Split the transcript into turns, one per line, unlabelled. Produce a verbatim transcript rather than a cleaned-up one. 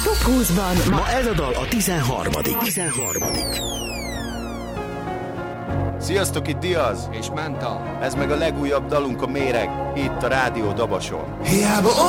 Top húszban ma,
ma ez a dal a tizenharmadik. tizenharmadik.
Sziasztok, itt Diaz
és Menta.
Ez meg a legújabb dalunk, a Méreg, itt a Rádió Dabason.
Hiába